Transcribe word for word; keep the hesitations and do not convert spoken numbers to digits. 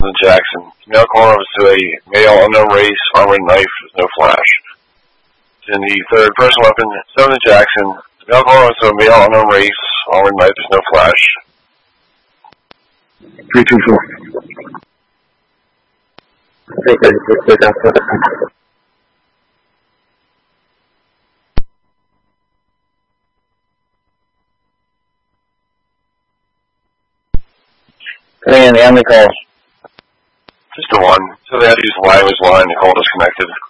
seven Jackson. Male caller was to a male unknown race, armored knife with no flash. In the third person weapon, seven Jackson. Male caller was to a male unknown race, armored knife with no flash. three two four. Take it, take it, take it. Coming in, the only call. Just the one. So they had to use the wireless line, the call disconnected.